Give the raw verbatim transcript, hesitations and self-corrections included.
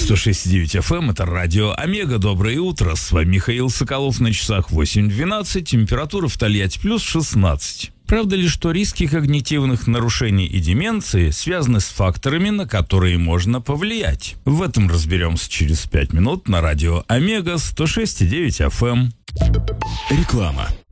сто шесть и девять эф эм, это радио Омега. Доброе утро. С вами Михаил Соколов. На часах восемь двенадцать. Температура в Тольятти плюс шестнадцать. Правда ли, что риски когнитивных нарушений и деменции связаны с факторами, на которые можно повлиять? В этом разберемся через пять минут на радио Омега сто шесть и девять эф эм. Реклама.